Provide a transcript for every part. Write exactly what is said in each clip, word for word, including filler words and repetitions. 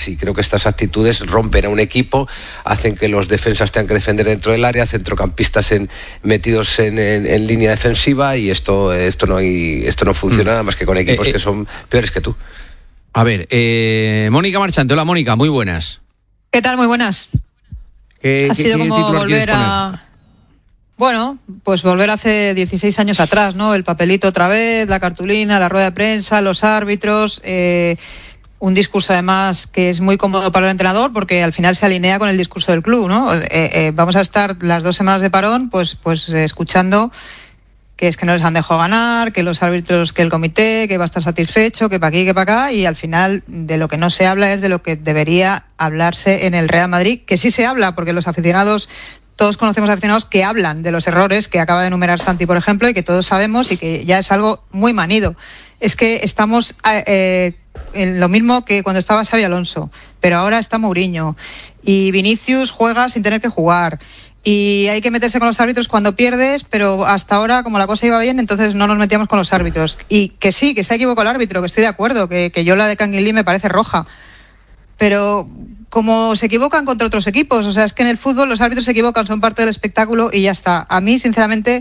y creo que estas actitudes rompen a un equipo, hacen que los defensas tengan que defender dentro del área, centrocampistas en, metidos en, en, en línea defensiva, y esto, esto, no, hay, esto no funciona mm. nada más que con equipos eh, eh. que son peores que tú. A ver, eh, Mónica Marchante. Hola, Mónica, muy buenas. ¿Qué tal? Muy buenas. ¿Qué, ha qué, sido qué como volver a... Bueno, pues volver hace dieciséis años atrás, ¿no? El papelito otra vez, la cartulina, la rueda de prensa, los árbitros, eh, un discurso además que es muy cómodo para el entrenador porque al final se alinea con el discurso del club, ¿no? Eh, eh, vamos a estar las dos semanas de parón, pues, pues eh, escuchando que es que no les han dejado ganar, que los árbitros, que el comité, que va a estar satisfecho, que para aquí, que para acá, y al final de lo que no se habla es de lo que debería hablarse en el Real Madrid, que sí se habla porque los aficionados... Todos conocemos aficionados que hablan de los errores que acaba de enumerar Santi, por ejemplo, y que todos sabemos y que ya es algo muy manido. Es que estamos eh, en lo mismo que cuando estaba Xabi Alonso, pero ahora está Mourinho. Y Vinicius juega sin tener que jugar. Y hay que meterse con los árbitros cuando pierdes, pero hasta ahora, como la cosa iba bien, entonces no nos metíamos con los árbitros. Y que sí, que se ha equivocado el árbitro, que estoy de acuerdo, que, que yo la de Canguilí me parece roja. Pero... como se equivocan contra otros equipos, o sea, es que en el fútbol los árbitros se equivocan, son parte del espectáculo y ya está. A mí, sinceramente,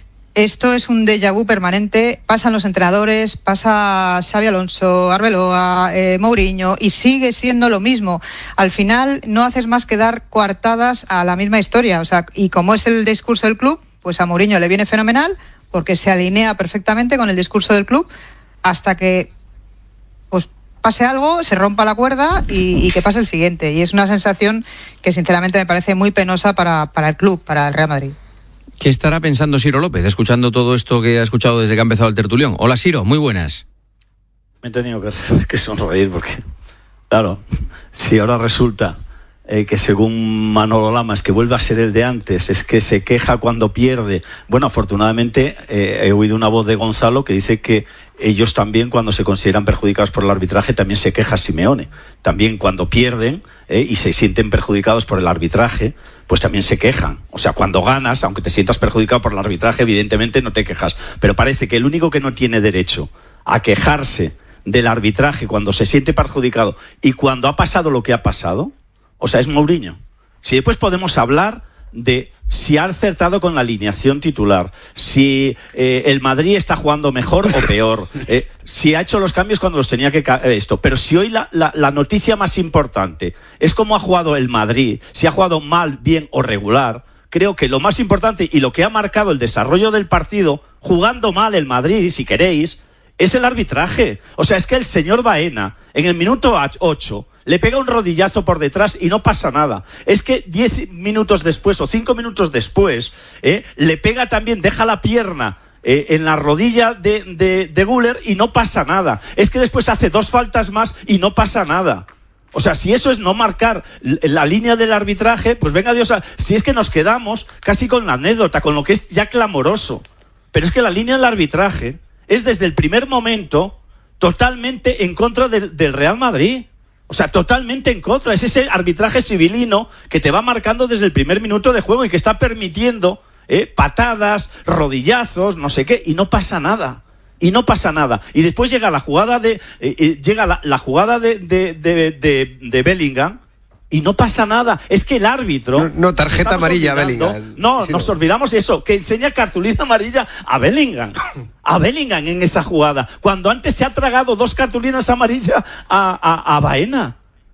esto es un déjà vu permanente, pasan los entrenadores, pasa Xabi Alonso, Arbeloa, eh, Mourinho, y sigue siendo lo mismo. Al final no haces más que dar coartadas a la misma historia, o sea, y como es el discurso del club, pues a Mourinho le viene fenomenal, porque se alinea perfectamente con el discurso del club, hasta que, pues, pase algo, se rompa la cuerda y, y que pase el siguiente. Y es una sensación que sinceramente me parece muy penosa para, para el club, para el Real Madrid. ¿Qué estará pensando Siro López, escuchando todo esto que ha escuchado desde que ha empezado el tertulión? Hola, Siro, muy buenas. Me he tenido que, que sonreír porque, claro, si ahora resulta eh, que según Manolo Lamas, que vuelve a ser el de antes, es que se queja cuando pierde. Bueno, afortunadamente eh, he oído una voz de Gonzalo que dice que ellos también, cuando se consideran perjudicados por el arbitraje, también se queja Simeone. También cuando pierden eh, y se sienten perjudicados por el arbitraje, pues también se quejan. O sea, cuando ganas, aunque te sientas perjudicado por el arbitraje, evidentemente no te quejas. Pero parece que el único que no tiene derecho a quejarse del arbitraje cuando se siente perjudicado y cuando ha pasado lo que ha pasado, o sea, es Mourinho. Si después podemos hablar de si ha acertado con la alineación titular, si eh, el Madrid está jugando mejor o peor, eh, si ha hecho los cambios cuando los tenía que ca- esto, pero si hoy la, la, la noticia más importante es cómo ha jugado el Madrid, si ha jugado mal, bien o regular, creo que lo más importante y lo que ha marcado el desarrollo del partido, jugando mal el Madrid, si queréis, es el arbitraje. O sea, es que el señor Baena, en el minuto ocho, le pega un rodillazo por detrás y no pasa nada. Es que diez minutos después o cinco minutos después, eh, le pega también, deja la pierna eh, en la rodilla de, de, de Güler y no pasa nada. Es que después hace dos faltas más y no pasa nada. O sea, si eso es no marcar la línea del arbitraje, pues venga Dios, a... si es que nos quedamos casi con la anécdota, con lo que es ya clamoroso. Pero es que la línea del arbitraje es desde el primer momento totalmente en contra de, del Real Madrid. O sea, totalmente en contra. Es ese arbitraje civilino que te va marcando desde el primer minuto de juego y que está permitiendo eh, patadas, rodillazos, no sé qué, y no pasa nada. Y no pasa nada. Y después llega la jugada de eh, eh, llega la, la jugada de, de, de, de, de Bellingham y no pasa nada. Es que el árbitro... No, no tarjeta amarilla a Bellingham. No, sí, nos no. olvidamos eso, que enseña cartulina amarilla a Bellingham. A Bellingham en esa jugada. Cuando antes se ha tragado dos cartulinas amarillas a, a, a Baena.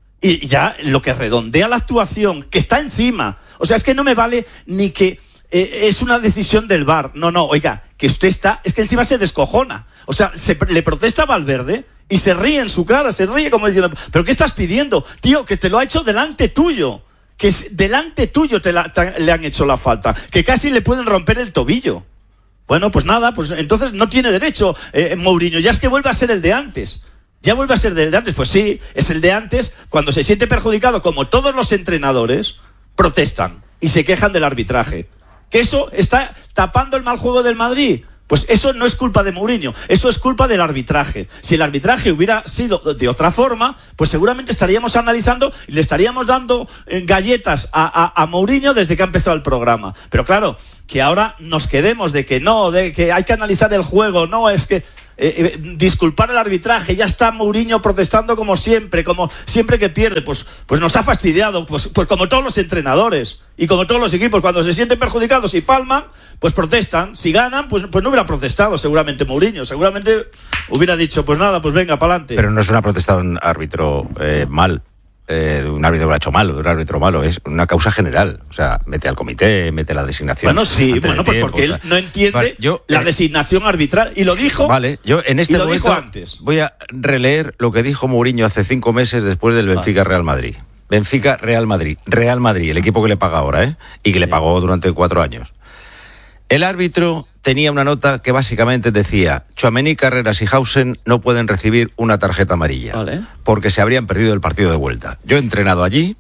Y ya lo que redondea la actuación, que está encima. O sea, es que no me vale ni que eh, es una decisión del V A R. No, no, oiga, que usted está... Es que encima se descojona. O sea, se, le protesta a Valverde... Y se ríe en su cara, se ríe como diciendo, ¿pero qué estás pidiendo? Tío, que te lo ha hecho delante tuyo. Que es, delante tuyo te, la, te le han hecho la falta. Que casi le pueden romper el tobillo. Bueno, pues nada, pues entonces no tiene derecho eh, Mourinho. Ya es que vuelve a ser el de antes. Ya vuelve a ser el de antes. Pues sí, es el de antes. Cuando se siente perjudicado, como todos los entrenadores, protestan y se quejan del arbitraje. ¿Que eso está tapando el mal juego del Madrid? Pues eso no es culpa de Mourinho, eso es culpa del arbitraje. Si el arbitraje hubiera sido de otra forma, pues seguramente estaríamos analizando y le estaríamos dando galletas a, a, a Mourinho desde que ha empezado el programa. Pero claro, que ahora nos quedemos de que no, de que hay que analizar el juego, no, es que... eh, eh, disculpar el arbitraje, ya está Mourinho protestando como siempre, como siempre que pierde, pues, pues nos ha fastidiado, pues, pues como todos los entrenadores y como todos los equipos, cuando se sienten perjudicados y palman, pues protestan, si ganan, pues, pues no hubiera protestado seguramente Mourinho, seguramente hubiera dicho, pues nada, pues venga, para adelante. Pero no es una protesta de un árbitro eh, mal. Eh, de un árbitro que lo ha hecho malo, de un árbitro malo, es una causa general. O sea, mete al comité, mete la designación. Bueno, sí, bueno, pues porque él no entiende vale, yo, la eh, designación arbitral. Y lo dijo. Vale, yo en este y lo momento dijo antes. Voy a releer lo que dijo Mourinho hace cinco meses después del Benfica Real Madrid. Benfica Real Madrid. Real Madrid, el equipo que le paga ahora, ¿eh? Y que le pagó durante cuatro años. El árbitro tenía una nota que básicamente decía: Tchouaméni, Carreras y Hausen no pueden recibir una tarjeta amarilla, vale, porque se habrían perdido el partido de vuelta. Yo he entrenado allí,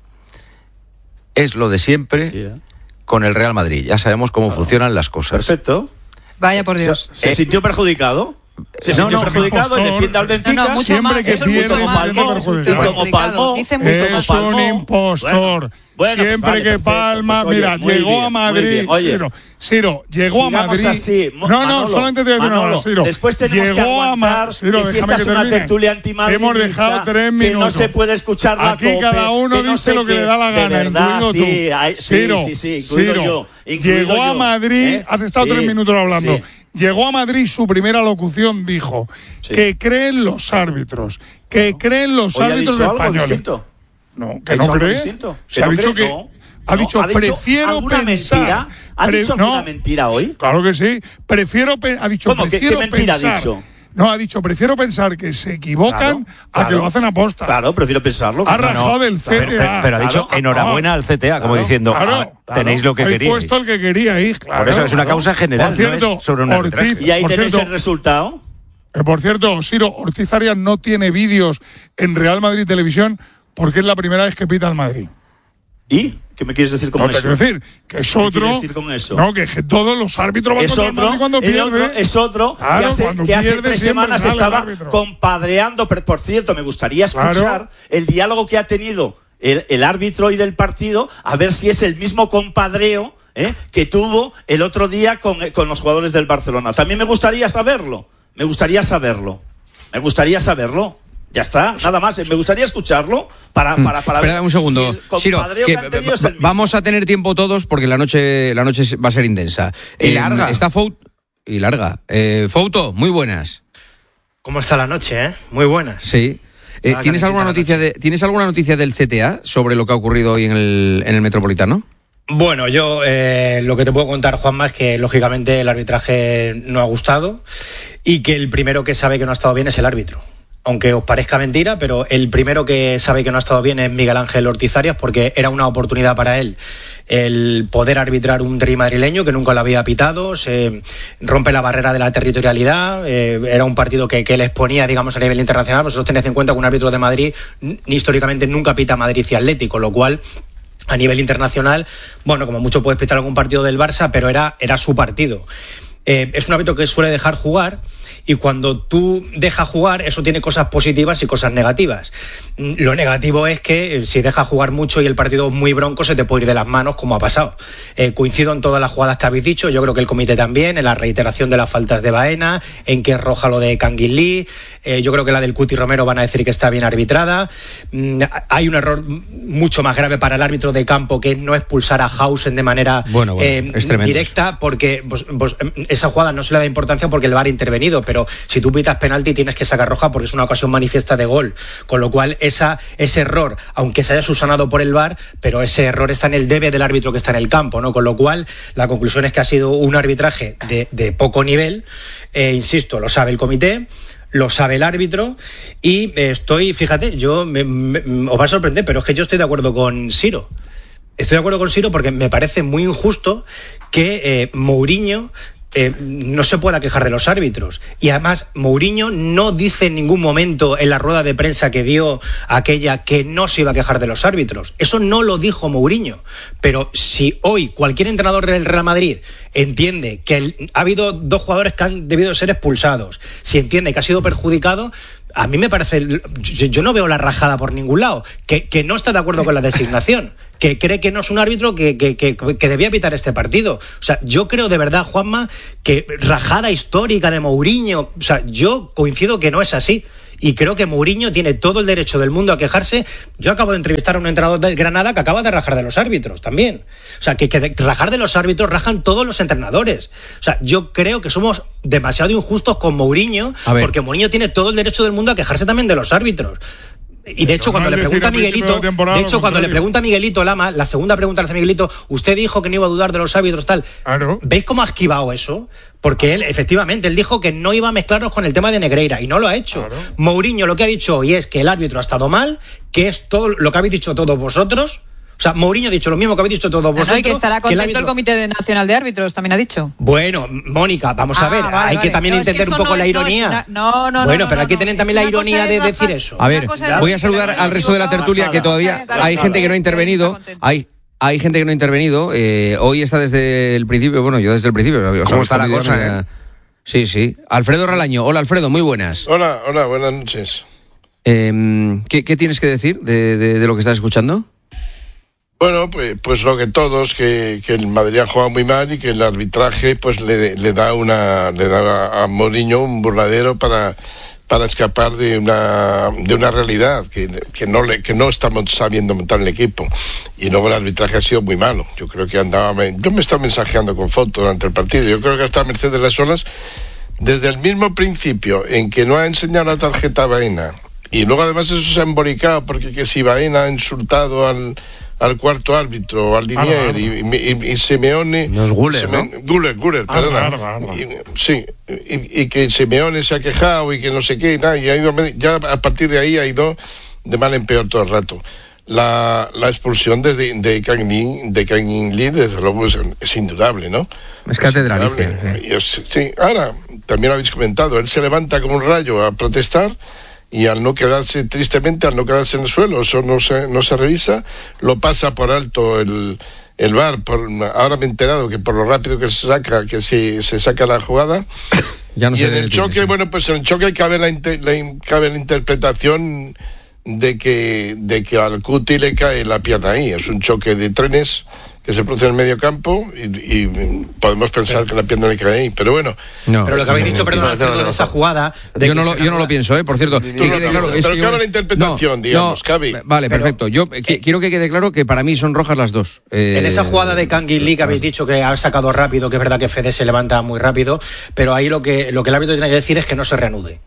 es lo de siempre, yeah, con el Real Madrid. Ya sabemos cómo claro. funcionan las cosas. Perfecto. Vaya por Dios. ¿Se, se eh, sintió perjudicado? Se no, sintió no, perjudicado y defiende al Benfica. No, no, mucho siempre más, que pierde, como Palmó, y como Palmó, es un impostor. Bueno, bueno, siempre pues vale, que perfecto, Palma, pues, oye, mira, llegó bien, a Madrid, oye, Ciro, Ciro, llegó a Madrid. Así. No, no, Manolo, solamente te voy a decir una cosa, Ciro. Después tenemos llegó que aguantar a Ciro, que si esta es una tertulia antimadridista, hemos dejado tres minutos. Que no se puede escuchar la Aquí cada uno no dice lo que qué, le da la gana, verdad, incluido sí, tú. Hay, Ciro, sí, sí, sí, incluido Ciro, yo. Incluido llegó yo, a Madrid, ¿eh? has estado sí, tres minutos hablando. Sí. Llegó a Madrid, su primera locución dijo sí. que creen los árbitros, que no. creen los Oye, árbitros españoles. No, que no cree. Se ha dicho que no. ha no, dicho ha dicho prefiero alguna pensar. Mentira. ¿Ha Pre- dicho alguna no, mentira hoy? Claro que sí. Prefiero pe- ha dicho ¿Cómo? prefiero ¿Qué, qué mentira pensar. ha dicho? No, ha dicho, prefiero pensar que se equivocan claro, a claro, que lo hacen aposta. Claro, prefiero pensarlo. Ha rajado no, del C T A. Pero, pero, pero ha dicho claro, enhorabuena al C T A, como claro, diciendo, claro, ah, tenéis lo que Habéis queríais. puesto el que queríais, claro. Por eso es una claro. causa general, Por cierto, no es sobre un arbitraje. Y ahí por tenéis cierto, el resultado. Eh, por cierto, Ciro, Ortiz Arias no tiene vídeos en Real Madrid Televisión porque es la primera vez que pita al Madrid. ¿Y? ¿Qué me quieres decir con no, eso? Te quiero decir que es otro. ¿Qué quieres decir con eso? No, que, que todos los árbitros van es contra otro, el Madrid cuando pierde. Otro, es otro claro, que hace, cuando que hace pierde tres semanas estaba compadreando. Pero, por cierto, me gustaría escuchar claro. el diálogo que ha tenido el, el árbitro y del partido, a ver si es el mismo compadreo ¿eh? que tuvo el otro día con, con los jugadores del Barcelona. También me gustaría saberlo. Me gustaría saberlo. Me gustaría saberlo. Ya está, nada más. Me gustaría escucharlo para, para, para Espera ver un segundo, si Ciro, que que va, vamos a tener tiempo todos porque la noche la noche va a ser intensa. Y eh, larga. Está Fout y larga. Eh, Fouto, muy buenas. ¿Cómo está la noche, eh? Muy buenas. Sí. Eh, Ah, ¿Tienes alguna noticia de ¿Tienes alguna noticia del C T A sobre lo que ha ocurrido hoy en el en el Metropolitano? Bueno, yo eh, lo que te puedo contar, Juanma, es que lógicamente el arbitraje no ha gustado y que el primero que sabe que no ha estado bien es el árbitro. Aunque os parezca mentira, pero el primero que sabe que no ha estado bien es Miguel Ángel Ortiz Arias, porque era una oportunidad para él el poder arbitrar un derbi madrileño que nunca lo había pitado, se rompe la barrera de la territorialidad, eh, era un partido que, que les ponía, digamos, a nivel internacional. Vosotros tenéis en cuenta que un árbitro de Madrid n- históricamente nunca pita Madrid y Atlético, lo cual a nivel internacional, bueno, como mucho puedes pitar algún partido del Barça, pero era, era su partido. Eh, es un árbitro que suele dejar jugar. Y cuando tú dejas jugar, eso tiene cosas positivas y cosas negativas. Lo negativo es que si dejas jugar mucho y el partido es muy bronco, se te puede ir de las manos, como ha pasado. Eh, coincido en todas las jugadas que habéis dicho, yo creo que el comité también, en la reiteración de las faltas de Baena, en que es roja lo de Canguilí, eh, yo creo que la del Cuti Romero van a decir que está bien arbitrada. Mm, hay un error mucho más grave para el árbitro de campo, que es no expulsar a Hausen de manera bueno, bueno, eh, directa, porque pues, pues, esa jugada no se le da importancia porque el V A R ha intervenido, pero pero si tú pitas penalti tienes que sacar roja porque es una ocasión manifiesta de gol, con lo cual esa, ese error, aunque se haya subsanado por el V A R, pero ese error está en el debe del árbitro que está en el campo, ¿no? Con lo cual la conclusión es que ha sido un arbitraje de, de poco nivel, eh, insisto, lo sabe el comité, lo sabe el árbitro y estoy, fíjate, yo me, me, os va a sorprender, pero es que yo estoy de acuerdo con Ciro. Estoy de acuerdo con Ciro porque me parece muy injusto que eh, Mourinho Eh, no se pueda quejar de los árbitros. Y además Mourinho no dice en ningún momento en la rueda de prensa que dio aquella que no se iba a quejar de los árbitros. Eso no lo dijo Mourinho. Pero si hoy cualquier entrenador del Real Madrid entiende que el, ha habido dos jugadores que han debido ser expulsados, si entiende que ha sido perjudicado, a mí me parece, yo, yo no veo la rajada por ningún lado, que, que no está de acuerdo con la designación, que cree que no es un árbitro que, que, que, que debía pitar este partido. O sea, yo creo de verdad, Juanma, que rajada histórica de Mourinho, o sea, yo coincido que no es así. Y creo que Mourinho tiene todo el derecho del mundo a quejarse. Yo acabo de entrevistar a un entrenador de Granada que acaba de rajar de los árbitros también. O sea, que, que de rajar de los árbitros rajan todos los entrenadores. O sea, yo creo que somos demasiado injustos con Mourinho, porque Mourinho tiene todo el derecho del mundo a quejarse también de los árbitros. Y de hecho, cuando le pregunta a Miguelito, de hecho, cuando le pregunta a Miguelito Lama, la segunda pregunta le hace Miguelito, usted dijo que no iba a dudar de los árbitros, tal. Claro. ¿Veis cómo ha esquivado eso? Porque él, efectivamente, él dijo que no iba a mezclarnos con el tema de Negreira y no lo ha hecho. Claro. Mourinho lo que ha dicho hoy es que el árbitro ha estado mal, que es todo lo que habéis dicho todos vosotros. O sea, Mourinho ha dicho lo mismo que habéis dicho todos vosotros. No, y que estará contento el, árbitro... el Comité Nacional de Árbitros, también ha dicho. Bueno, Mónica, vamos ah, a ver, vale, hay vale. que también no, entender es que un poco no, la ironía. No, no, no. Bueno, no, pero no, hay que no, tener no. también la ironía de decir eso. A ver, voy a saludar al resto de la tertulia, que todavía hay gente que no ha intervenido. Hay hay gente que no ha intervenido. Eh, hoy está desde el principio, bueno, yo desde el principio. ¿Cómo está la cosa? Eh? Sí, sí. Alfredo Ralaño. Hola, Alfredo, muy buenas. Hola, hola, buenas noches. Eh, ¿qué, ¿Qué tienes que decir de, de, de lo que estás escuchando? Bueno, pues, pues lo que todos, que, que el Madrid ha jugado muy mal y que el arbitraje pues le, le da una le da a Mourinho un burladero para para escapar de una de una realidad que, que no le que no estamos sabiendo montar el equipo. Y luego el arbitraje ha sido muy malo. Yo creo que andaba yo me estaba mensajeando con fotos durante el partido. Yo creo que está a merced de las olas desde el mismo principio en que no ha enseñado la tarjeta a Baena. Y luego además eso se ha emboricado porque que si Baena ha insultado al al cuarto árbitro, al Linier, ah, y, y, y Simeone... No es Guller, Simeone, ¿no? Guller, Guller, ah, perdona. Claro, claro. Y, sí, y, y que Simeone se ha quejado y que no sé qué, y, nada, y ha ido, ya a partir de ahí ha ido de mal en peor todo el rato. La, la expulsión de, de, de Kang Lee, de Kang Lee, desde luego, es, es indudable, ¿no? Es catedralicia. Sí. sí, ahora, también lo habéis comentado, él se levanta como un rayo a protestar, y al no quedarse, tristemente, al no quedarse en el suelo, eso no se no se revisa, lo pasa por alto el, el V A R, por, ahora me he enterado que por lo rápido que se saca, que si se saca la jugada, ya no y en el choque, tiene, sí. bueno, pues en el choque cabe la, la, cabe la interpretación de que, de que al Cuti le cae la pierna ahí, es un choque de trenes que se produce en el medio campo y, y podemos pensar pero, que la pierna le cae ahí, pero bueno. No, pero lo que habéis dicho, perdón, no, no, no, de esa jugada... De yo, no lo, yo no lo pienso, ¿eh? Por cierto. No, que quede claro, no, pero cabe la interpretación, no, digamos, no, cabe. Vale, pero, perfecto. Yo eh, quiero que quede claro que para mí son rojas las dos. Eh, en esa jugada de Kang Lee que habéis dicho que ha sacado rápido, que es verdad que Fede se levanta muy rápido, pero ahí lo que, lo que el árbitro tiene que decir es que no se reanude.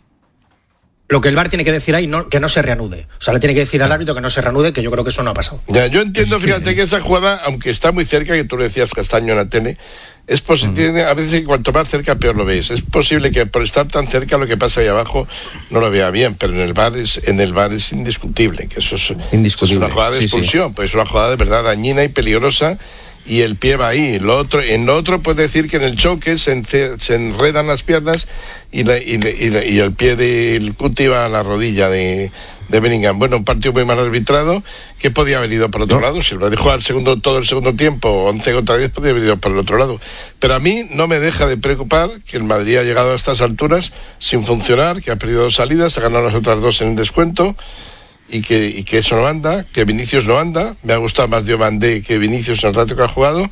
Lo que el V A R tiene que decir ahí, no, que no se reanude. O sea, le tiene que decir al árbitro que no se reanude, que yo creo que eso no ha pasado. Ya, yo entiendo, fíjate, que esa jugada, aunque está muy cerca, que tú le decías, Castaño, en la tele, es posible, mm. a veces cuanto más cerca peor lo ves. Es posible que por estar tan cerca lo que pasa ahí abajo no lo vea bien, pero en el V A R es, en el V A R es indiscutible, que eso es, indiscutible. Es una jugada de expulsión, sí, sí. Pues es una jugada de verdad dañina y peligrosa. Y el pie va ahí. Lo otro, en lo otro puede decir que en el choque se, ence, se enredan las piernas y, la, y, y, la, y el pie del Cuti va a la rodilla de, de Bellingham. Bueno, un partido muy mal arbitrado que podía haber ido por otro no. lado. Si lo dejó al segundo, todo el segundo tiempo, once contra diez, podía haber ido por el otro lado. Pero a mí no me deja de preocupar que el Madrid ha llegado a estas alturas sin funcionar, que ha perdido dos salidas, ha ganado las otras dos en el descuento. Y que, y que eso no anda, que Vinicius no anda. Me ha gustado más Diomandé que Vinicius en el rato que ha jugado.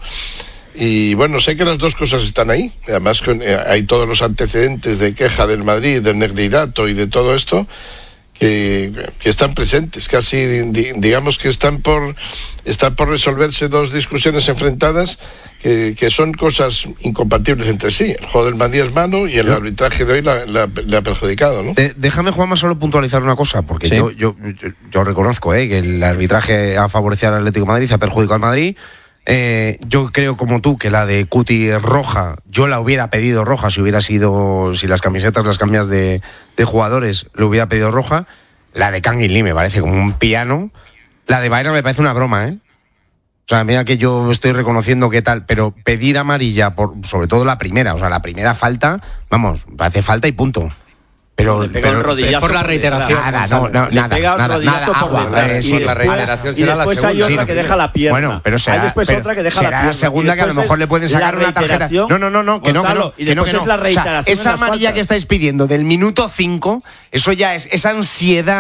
Y bueno, sé que las dos cosas están ahí. Además, con, eh, hay todos los antecedentes de queja del Madrid, del Negreirato y de todo esto que, que están presentes. Casi, di, digamos que están por, están por resolverse dos discusiones enfrentadas que, que son cosas incompatibles entre sí. El juego del Madrid es malo y el ¿Sí? arbitraje de hoy la, la, le ha perjudicado, ¿no? De, déjame, Juanma, solo puntualizar una cosa, porque ¿Sí? yo, yo, yo, yo reconozco eh, que el arbitraje ha favorecido al Atlético de Madrid, ha perjudicado al Madrid. Eh, yo creo, como tú, que la de Cuti es roja. Yo la hubiera pedido roja si hubiera sido, si las camisetas las cambias de, de jugadores, le hubiera pedido roja. La de Kang Lee me parece como un piano. La de Baena me parece una broma, ¿eh? O sea, mira que yo estoy reconociendo que tal, pero pedir amarilla, por, sobre todo la primera, o sea, la primera falta, vamos, parece falta y punto. Pero, le pega pero un rodillazo por la reiteración. Nada, no, no, le nada, pega un nada, rodillazo nada, por agua. detrás. Eh, sí, y después, la reiteración será y después la hay segunda. otra que deja la pierna. Bueno, pero será, hay después pero otra que deja será la pierna. la segunda que a lo mejor le pueden sacar una tarjeta. No, no, no, no, que no, que no. Y después que no, es la reiteración. O sea, esa amarilla que estáis pidiendo del minuto cinco, eso ya es esa ansiedad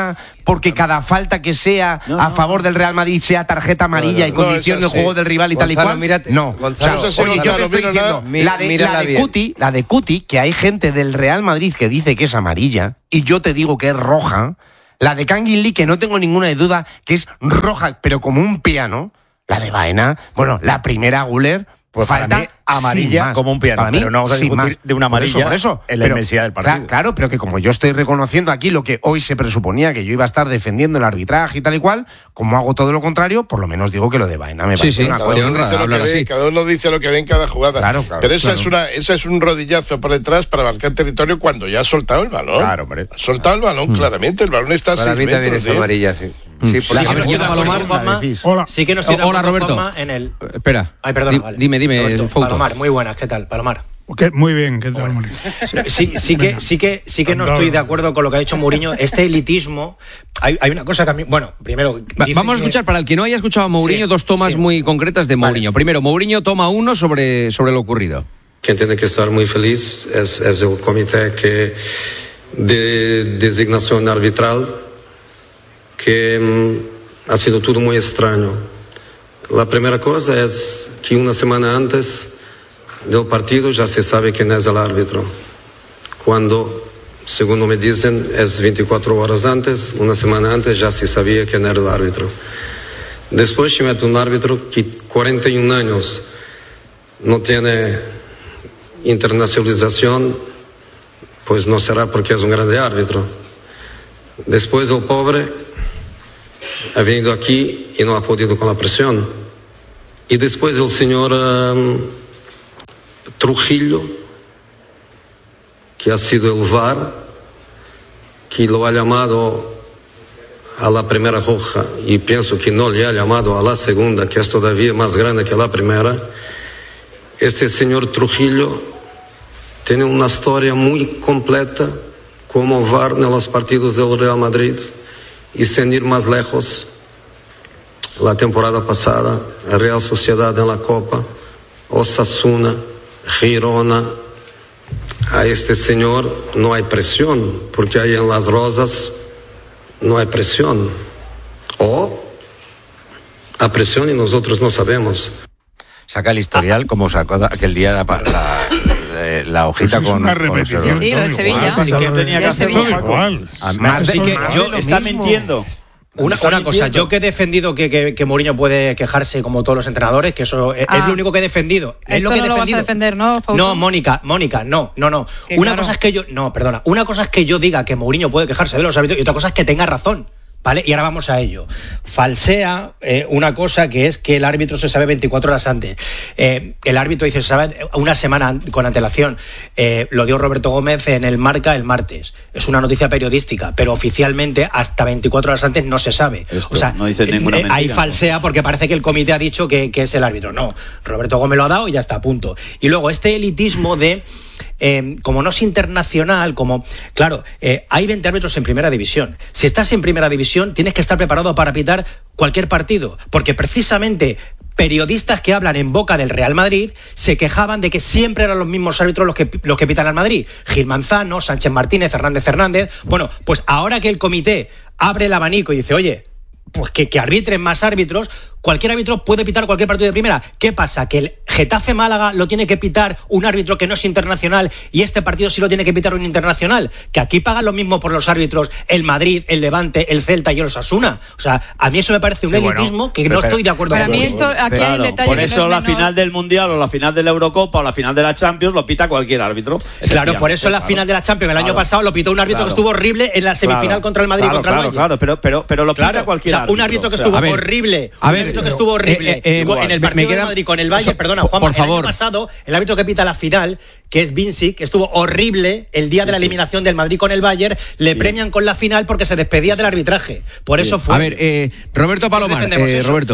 porque cada falta que sea no, a no, favor del Real Madrid sea tarjeta amarilla no, no, y condicione no, el juego del rival y tal y Gonzalo, cual. mírate, no, Gonzalo, o sea, eso sí, oye, yo Gonzalo, te estoy mírala, diciendo, mí- la de, la mírala de bien. Cuti, la de Cuti, que hay gente del Real Madrid que dice que es amarilla y yo te digo que es roja. La de Kangin Lee, que no tengo ninguna duda que es roja, pero como un piano. La de Baena, bueno, la primera Guller, Pues falta para mí, amarilla sin más. como un piano, Para mí, pero no vamos a sin discutir más. de una Por eso, amarilla por eso, en la pero, inmensidad del partido. cla- Claro, pero que como yo estoy reconociendo aquí lo que hoy se presuponía que yo iba a estar defendiendo el arbitraje y tal y cual, como hago todo lo contrario, por lo menos digo que lo de Baena me Sí, parece sí, una Cada cosa. de uno, honra dice lo hablar que ve, así. cada uno dice lo que ve en cada jugada. Claro, claro, Pero esa, claro. es una, esa es un rodillazo por detrás para marcar territorio cuando ya ha soltado el balón. Claro, hombre. Ha soltado el balón, claramente. El balón está a Para seis mí también metros. es ¿eh? amarilla, sí. Sí, por Sí, la que no estoy de Palomar, acuerdo, Palomar, Juanma. decís. Hola. Sí que no estoy de Hola, acuerdo, Roberto. Juanma, en el... Eh, Espera. Ay, perdón, Di- vale. Dime, dime, Roberto, Fouto. Palomar, muy buenas, ¿qué tal, Palomar? ¿Qué? Muy bien, ¿qué tal, Moni? Sí, sí que, sí que, sí que no estoy de acuerdo con lo que ha dicho Mourinho. Este elitismo, hay, hay una cosa que a mí, bueno, primero Va- dice Vamos a que- escuchar, para el que no haya escuchado a Mourinho, Sí, dos tomas sí. muy concretas de Vale. Mourinho. Primero, Mourinho toma uno sobre, sobre lo ocurrido. Quien tiene que estar muy feliz es, es el comité que de designación arbitral, que mm, ha sido todo muy extraño. La primera cosa es que una semana antes del partido ya se sabe quién es el árbitro. Cuando, según me dicen, es veinticuatro horas antes, una semana antes ya se sabía quién era el árbitro. Después se mete un árbitro que cuarenta y un años no tiene internacionalización, pues no será porque es un grande árbitro. Después el pobre ha venido aquí y no ha podido con la presión. Y después el señor um, Trujillo, que ha sido el V A R, que lo ha llamado a la primera roja y pienso que no le ha llamado a la segunda, que es todavía más grande que la primera. Este señor Trujillo tiene una historia muy completa como V A R en los partidos del Real Madrid y sin ir más lejos, la temporada pasada, la Real Sociedad en la Copa, Osasuna, Girona. A este señor no hay presión, porque ahí en Las Rosas no hay presión. O a presión y nosotros no sabemos. Saca el historial como sacó da- aquel día la, la, la- la hojita Pues es con, una con los repetición. errores. Sí, lo de todo Sevilla. igual, Sí que todo tenía que todo hacer igual. igual. Más Así de- que más yo de lo está mismo. mintiendo. Una, Está una cosa, mintiendo. yo que he defendido que, que, que Mourinho puede quejarse como todos los entrenadores, que eso es, Ah. es lo único que he defendido. Es Esto lo que he no lo vas a defendido. defender, ¿no, Fausto? No, Mónica, Mónica, no, no, no. Que Una claro. cosa es que yo, no, perdona, una cosa es que yo diga que Mourinho puede quejarse de los árbitros y otra cosa es que tenga razón. ¿Vale? Y ahora vamos a ello. Falsea eh, una cosa que es que el árbitro se sabe veinticuatro horas antes. Eh, el árbitro dice se sabe una semana an- con antelación. Eh, lo dio Roberto Gómez en el Marca el martes. Es una noticia periodística, pero oficialmente hasta veinticuatro horas antes no se sabe. Esto, o sea, no dice ninguna eh, ahí mentira, falsea porque parece que el comité ha dicho que, que es el árbitro. No, Roberto Gómez lo ha dado y ya está, a punto. Y luego este elitismo de... Eh, como no es internacional, como... Claro, eh, hay veinte árbitros en primera división. Si estás en primera división, tienes que estar preparado para pitar cualquier partido, porque precisamente periodistas que hablan en boca del Real Madrid se quejaban de que siempre eran los mismos árbitros los que, los que pitan al Madrid. Gil Manzano, Sánchez Martínez, Hernández Fernández. Bueno, pues ahora que el comité abre el abanico y dice, oye, pues que, que arbitren más árbitros, cualquier árbitro puede pitar cualquier partido de primera. ¿Qué pasa? Que el Getafe Málaga lo tiene que pitar un árbitro que no es internacional y este partido sí lo tiene que pitar un internacional. Que aquí pagan lo mismo por los árbitros el Madrid, el Levante, el Celta y el Osasuna. O sea, a mí eso me parece un Sí, bueno, elitismo que pero- no estoy de acuerdo Para con mí vosotros. esto, aquí hay Claro, un detalle por que eso no es la menor. final del Mundial o la final de la Eurocopa o la final de la Champions lo pita cualquier árbitro. Claro, por eso en la Claro. final de la Champions el año Claro. pasado lo pitó un árbitro Claro. que estuvo horrible en la semifinal Claro. contra el Madrid Claro, contra claro, el Bayern. Claro, pero, pero, pero lo pita Claro, cualquier o sea, un árbitro. árbitro que O sea, estuvo a ver, horrible, a un ver, árbitro que estuvo horrible eh, eh, en el me- partido me del queda- Madrid con el Bayern, so- perdona, por- Juan, por el favor. año pasado, el árbitro que pita la final, que es Vinci, que estuvo horrible el día de la eliminación del Madrid con el Bayern, le premian con la final porque se despedía del arbitraje. Por eso fue. A ver, eh, Roberto Palomar, Defendemos eh, eso. Roberto.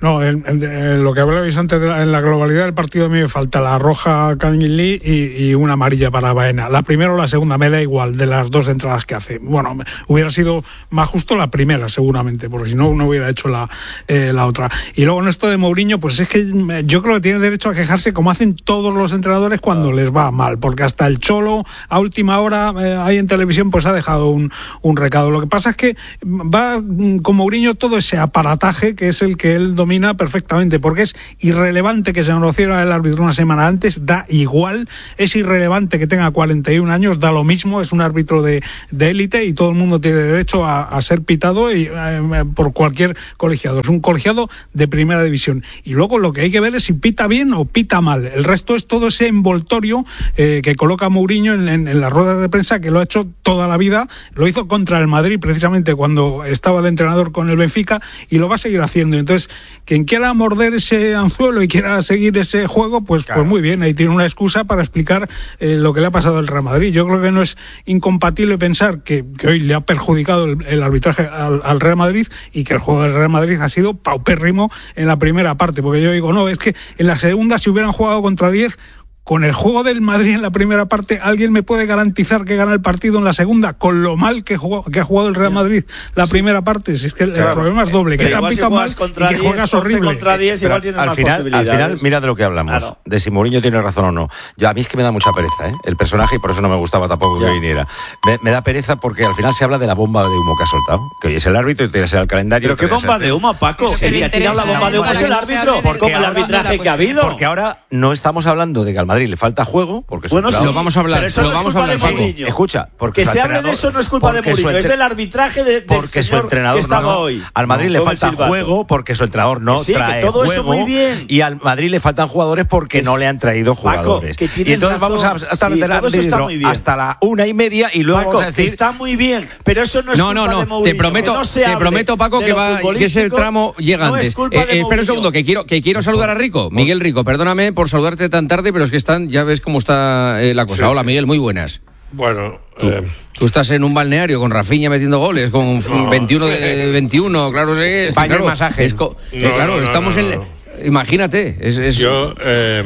No, en, en, en lo que hablabais antes, de la, en la globalidad del partido a mí me falta la roja a Kangin Lee y, y una amarilla para Baena. La primera o la segunda, me da igual de las dos entradas que hace. Bueno, hubiera sido más justo la primera seguramente, porque si no, no hubiera hecho la, eh, la otra. Y luego en esto de Mourinho, pues es que yo creo que tiene derecho a quejarse como hacen todos los entrenadores cuando les va mal, porque hasta el Cholo a última hora eh, ahí en televisión pues ha dejado un, un recado. Lo que pasa es que va con Mourinho todo ese aparataje que es el que él domina perfectamente, porque es irrelevante que se conociera el árbitro una semana antes, da igual, es irrelevante que tenga cuarenta y un años, da lo mismo, es un árbitro de de élite y todo el mundo tiene derecho a, a ser pitado y, eh, por cualquier colegiado, es un colegiado de primera división. Y luego lo que hay que ver es si pita bien o pita mal, el resto es todo ese envoltorio eh, que coloca Mourinho en, en, en las ruedas de prensa, que lo ha hecho toda la vida, lo hizo contra el Madrid precisamente cuando estaba de entrenador con el Benfica y lo va a seguir haciendo. Entonces, quien quiera morder ese anzuelo y quiera seguir ese juego, pues, claro. pues muy bien, ahí tiene una excusa para explicar eh, lo que le ha pasado al Real Madrid. Yo creo que no es incompatible pensar que, que hoy le ha perjudicado el, el arbitraje al, al Real Madrid y que el juego del Real Madrid ha sido paupérrimo en la primera parte, porque yo digo, no, es que en la segunda si hubieran jugado contra diez, con el juego del Madrid en la primera parte, ¿alguien me puede garantizar que gana el partido en la segunda? Con lo mal que, jugó, que ha jugado el Real Madrid la sí. primera parte. Si es que claro. el problema es doble, que te han pitado mal y que juegas horrible. Contra diez, igual tienes al, más final, al final, mira de lo que hablamos, claro. de si Mourinho tiene razón o no. Yo, a mí es que me da mucha pereza, ¿eh? el personaje, y por eso no me gustaba tampoco ya. que viniera. Me, me da pereza porque al final se habla de la bomba de humo que ha soltado, que hoy es el árbitro y tiene que ser el calendario. ¿Pero qué bomba de humo, Paco? ¿Quién ha tirado la bomba de humo? Es el árbitro, con el arbitraje que ha habido. Porque ahora no estamos hablando de que al Madrid le falta juego, porque bueno, sí, lo vamos a hablar, lo no vamos a hablar, escucha, porque que se hable de eso no es culpa de Mourinho, es del arbitraje de, del porque señor su entrenador que estaba no, hoy. Al Madrid no, le falta juego porque su entrenador no sí, trae todo juego eso muy bien. Y al Madrid le faltan jugadores porque es, no le han traído jugadores. Paco, y entonces razón. vamos a estar sí, de hasta la una y media y luego Paco, vamos a decir está muy bien, pero eso no es no, culpa no, no, de Mourinho. Te prometo, no te prometo Paco que va que ese tramo llega no antes. Eh, eh, espera un segundo, que quiero que quiero saludar a Rico, Miguel Rico. Perdóname por saludarte tan tarde, pero es que están, ya ves cómo está eh, la cosa. Sí, Hola, sí. Miguel, muy buenas. Bueno, tú, eh... tú estás en un balneario con Rafinha metiendo goles, con no. veintiuno de veintiuno, claro, es, baño claro, y masaje. Es co- no, eh, claro, no, no, estamos no, no, en no. Imagínate, es, es... Yo eh,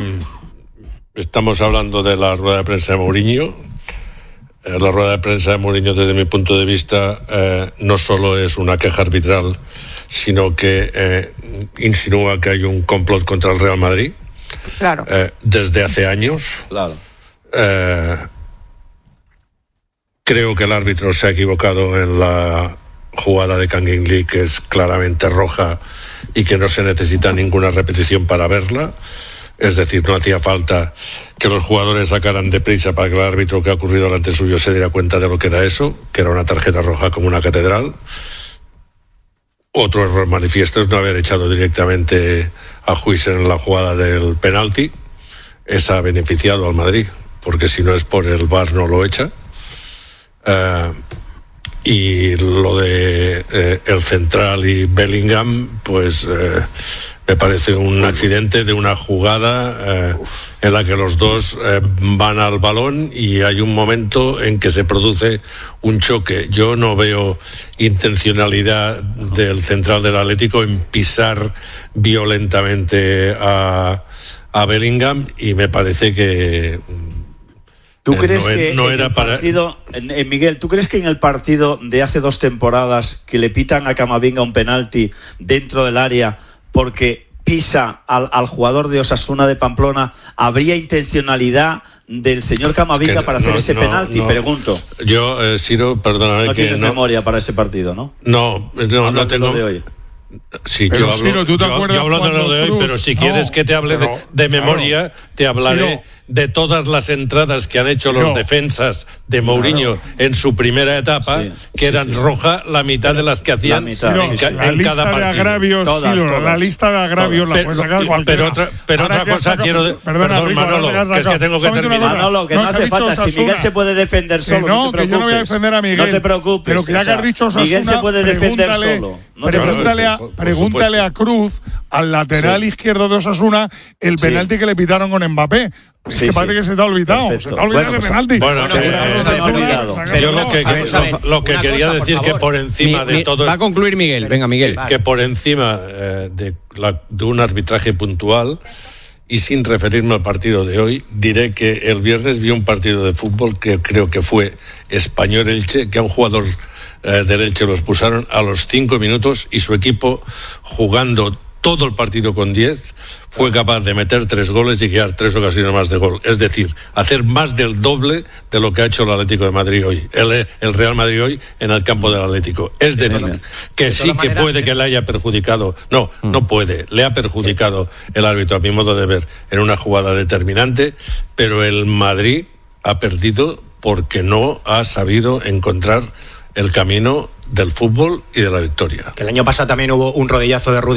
estamos hablando de la rueda de prensa de Mourinho. Eh, la rueda de prensa de Mourinho, desde mi punto de vista, eh, no solo es una queja arbitral, sino que eh, insinúa que hay un complot contra el Real Madrid. Claro. Eh, desde hace años. Claro. Eh, creo que el árbitro se ha equivocado en la jugada de Kangin Lee, que es claramente roja y que no se necesita ninguna repetición para verla. Es decir, no hacía falta que los jugadores sacaran deprisa para que el árbitro que ha ocurrido delante suyo se diera cuenta de lo que era eso, que era una tarjeta roja como una catedral. Otro error manifiesto es no haber echado directamente a Huijsen en la jugada del penalti. Esa ha beneficiado al Madrid, porque si no es por el V A R no lo echa. Uh, y lo de eh, el central y Bellingham, pues eh, me parece un accidente de una jugada eh, en la que los dos eh, van al balón y hay un momento en que se produce un choque. Yo no veo intencionalidad del central del Atlético en pisar violentamente a, a Bellingham, y me parece que ¿Tú crees no, que no en era el para... partido, en, en Miguel, ¿tú crees que en el partido de hace dos temporadas que le pitan a Camavinga un penalti dentro del área porque pisa al, al jugador de Osasuna de Pamplona, habría intencionalidad del señor Camavinga es que para no, hacer ese no, penalti? No. Pregunto. Yo, eh, Ciro, perdóname no que tienes no... memoria para ese partido, ¿no? No, no, no tengo... De hoy. Sí, pero yo hablo, Ciro, ¿tú te yo, yo hablo de lo de hoy, Cruz? Pero si no, quieres que te hable de, de memoria, claro, te hablaré Ciro, de todas las entradas que han hecho Ciro, los defensas de Mourinho claro, en su primera etapa, sí, que eran sí, sí. roja la mitad de las que hacían mitad, en, sí, sí. en la lista cada partido. De agravios, todas, Ciro, todas, la lista de agravios todas. La puedes sacar pero, cualquiera. Pero otra, pero otra cosa saca, quiero... De, perdona, perdón, Rico, Manolo, que es que tengo que terminar. Manolo, que no, no hace falta. Osasuna. Si Miguel se puede defender solo, que no, no te preocupes. Que yo no voy a defender a Miguel. No te preocupes. Pero que ya que has dicho Osasuna, Miguel se puede defender solo. Pregúntale a Cruz, al lateral izquierdo de Osasuna, el penalti que le pitaron con Mbappé. Sí, que parece sí. que se te ha olvidado. Perfecto. Se te ha olvidado bueno, ese penalti. Bueno, bueno, eh, eh, se eh, olvidado. Pero lo que, lo, lo que quería cosa, decir que por encima mi, mi, de todo... Va a concluir Miguel. Venga, Miguel. Que, que por encima eh, de, la, de un arbitraje puntual y sin referirme al partido de hoy, diré que el viernes vi un partido de fútbol que creo que fue Español-Elche, que a un jugador eh, del Elche lo expulsaron a los cinco minutos y su equipo, jugando todo el partido con diez, fue capaz de meter tres goles y crear tres ocasiones más de gol. Es decir, hacer más del doble de lo que ha hecho el Atlético de Madrid hoy, el, el Real Madrid hoy en el campo del Atlético. Es decir, que sí que puede que le haya perjudicado, no, no puede, le ha perjudicado el árbitro, a mi modo de ver, en una jugada determinante, pero el Madrid ha perdido porque no ha sabido encontrar el camino del fútbol y de la victoria. El año pasado también hubo un rodillazo de Rudy